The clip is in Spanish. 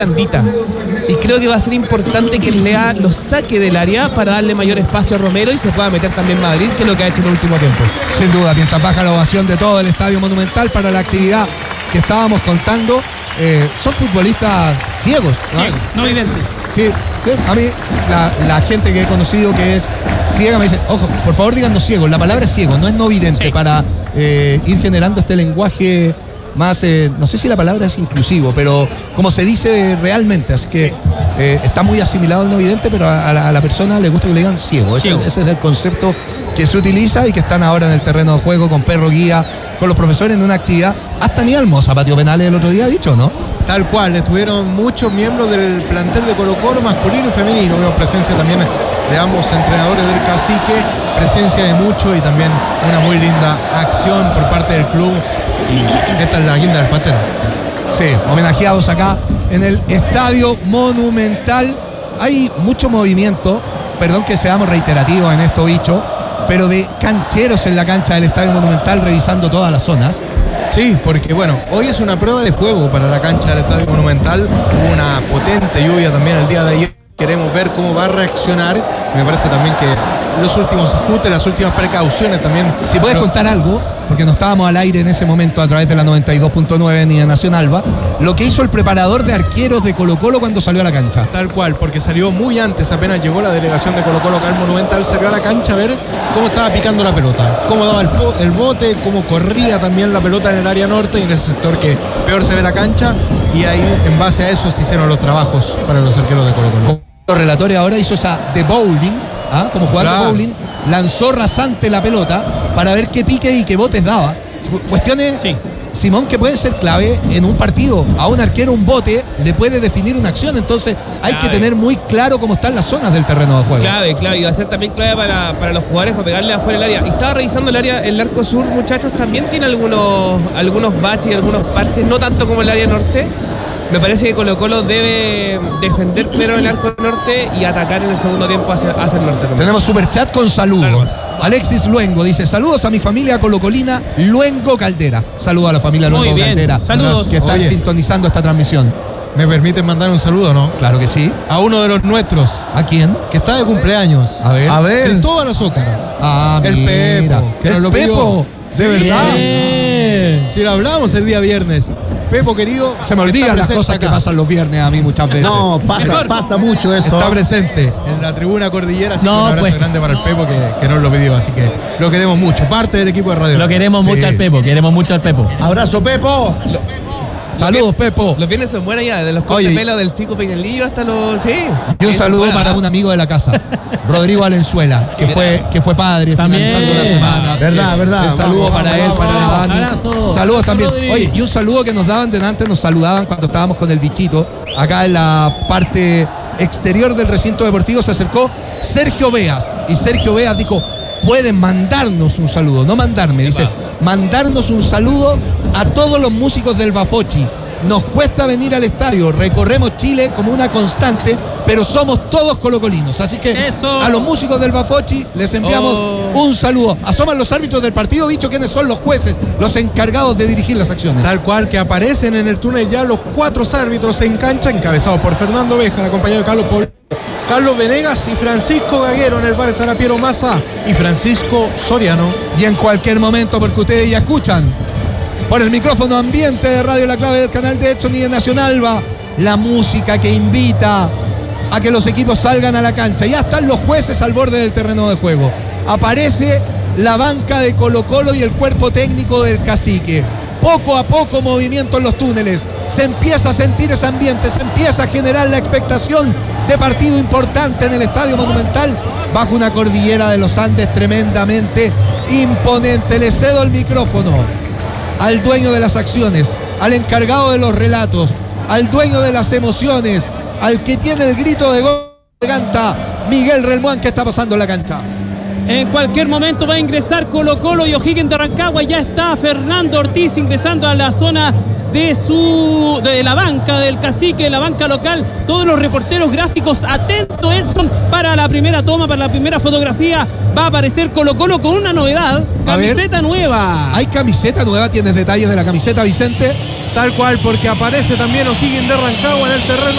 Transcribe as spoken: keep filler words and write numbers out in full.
blandita. Y creo que va a ser importante que Lea lo saque del área para darle mayor espacio a Romero y se pueda meter también Madrid, que es lo que ha hecho en el último tiempo. Sin duda, mientras baja la ovación de todo el Estadio Monumental para la actividad que estábamos contando, eh, son futbolistas ciegos, ¿no? Ciegos, no videntes. Sí, sí, a mí la, la gente que he conocido que es ciega me dice, ojo, por favor díganos ciegos, la palabra es ciego, no es no vidente, sí. Para eh, ir generando este lenguaje más, eh, no sé si la palabra es inclusivo, pero como se dice realmente, así que eh, está muy asimilado el no vidente, pero a la, a la persona le gusta que le digan ciego, ese, ese es el concepto que se utiliza y que están ahora en el terreno de juego con perro guía, con los profesores en una actividad. Hasta ni Almoza pateó penales el otro día, dicho, ¿no? Tal cual, estuvieron muchos miembros del plantel de Colo-Colo, masculino y femenino. Vemos presencia también de ambos entrenadores del Cacique, presencia de muchos y también una muy linda acción por parte del club. Y esta es la guinda del pastel. Sí, homenajeados acá en el Estadio Monumental. Hay mucho movimiento, perdón que seamos reiterativos en esto, bicho, pero de cancheros en la cancha del Estadio Monumental revisando todas las zonas. Sí, porque bueno, hoy es una prueba de fuego para la cancha del Estadio Monumental. Hubo una potente lluvia también el día de ayer. Queremos ver cómo va a reaccionar. Me parece también que los últimos ajustes, las últimas precauciones también. Si puedes pero... contar algo, porque no estábamos al aire en ese momento a través de la noventa y dos punto nueve ni de Nación Alba, lo que hizo el preparador de arqueros de Colo-Colo cuando salió a la cancha. Tal cual, porque salió muy antes, apenas llegó la delegación de Colo-Colo acá al Monumental, salió a la cancha a ver cómo estaba picando la pelota, cómo daba el, el bote, cómo corría también la pelota en el área norte y en ese sector que peor se ve la cancha, y ahí en base a eso se hicieron los trabajos para los arqueros de Colo-Colo. Los relatores ahora hizo esa de bowling, ¿ah? Como jugador claro. de bowling, lanzó rasante la pelota para ver qué pique y qué botes daba. Cuestiones, sí. Simón, que pueden ser clave en un partido. A un arquero un bote le puede definir una acción, entonces hay clave. que tener muy claro cómo están las zonas del terreno de juego. Clave, clave, y va a ser también clave para, para los jugadores para pegarle afuera del área. Y estaba revisando el área, el arco sur, muchachos, también tiene algunos, algunos baches y algunos parches, no tanto como el área norte. Me parece que Colo-Colo debe defender primero el arco norte y atacar en el segundo tiempo hacia, hacia el norte. Tenemos superchat con saludos. Alexis Luengo dice, saludos a mi familia colocolina Luengo Caldera. Saludos a la familia Luengo Caldera. Saludos. Que están Oye. sintonizando esta transmisión. ¿Me permiten mandar un saludo, no? Claro que sí. A uno de los nuestros. ¿A quién? Que está de cumpleaños. A ver. A ver. Cristóbal Azócar. Ah, el mira. Pepo. Que el nos lo Pepo. De verdad. Bien. Si lo hablamos el día viernes. Pepo, querido, se me olvidan las cosas acá. que pasan los viernes a mí muchas veces. No, pasa, pasa mucho eso. Está presente en la tribuna cordillera, así no, que un abrazo pues. grande para el Pepo que, que nos lo pidió, así que lo queremos mucho. Parte del equipo de Radio. Lo queremos sí. mucho al Pepo, queremos mucho al Pepo. Abrazo, Pepo. Saludos, Pepo. Los viernes son buenos ya, de los cortes de pelo del chico Peñalillo hasta los... Sí. Y un saludo buena. para un amigo de la casa, Rodrigo Valenzuela, que sí, fue, que fue padre también, finalizando la semana. Verdad, verdad. Un saludo vamos, para vamos, él, vamos, para Dani. Abrazo. Saludos también. Oye, y un saludo que nos daban delante, nos saludaban cuando estábamos con el bichito. Acá en la parte exterior del recinto deportivo se acercó Sergio Beas. Y Sergio Beas dijo, pueden mandarnos un saludo, no mandarme, dice, mandarnos un saludo a todos los músicos del Bafochi. Nos cuesta venir al estadio, recorremos Chile como una constante, pero somos todos colocolinos. Así que Eso. a los músicos del Bafochi les enviamos oh. un saludo. Asoman los árbitros del partido, bicho, ¿quiénes son los jueces, los encargados de dirigir las acciones? Tal cual, que aparecen en el túnel ya los cuatro árbitros en cancha, encabezados por Fernando Beja, acompañado de Carlos Paul, Carlos Venegas y Francisco Gaguero. En el bar estará Piero Massa y Francisco Soriano. Y en cualquier momento, porque ustedes ya escuchan por el micrófono ambiente de Radio La Clave del canal de Edson y de Nación Alba, la música que invita a que los equipos salgan a la cancha. Ya están los jueces al borde del terreno de juego. Aparece la banca de Colo-Colo y el cuerpo técnico del Cacique. Poco a poco movimiento en los túneles. Se empieza a sentir ese ambiente, se empieza a generar la expectación de partido importante en el Estadio Monumental bajo una cordillera de los Andes tremendamente imponente. Le cedo el micrófono al dueño de las acciones, al encargado de los relatos, al dueño de las emociones, al que tiene el grito de gol de garganta, Miguel Relmuán. ¿Qué está pasando en la cancha? En cualquier momento va a ingresar Colo Colo y O'Higgins de Rancagua. Ya está Fernando Ortiz ingresando a la zona de su de la banca del Cacique, de la banca local. Todos los reporteros gráficos atentos, Edson, para la primera toma, para la primera fotografía. Va a aparecer Colo Colo con una novedad, camiseta nueva. Hay camiseta nueva, ¿tienes detalles de la camiseta, Vicente? Tal cual, porque aparece también O'Higgins de Rancagua en el terreno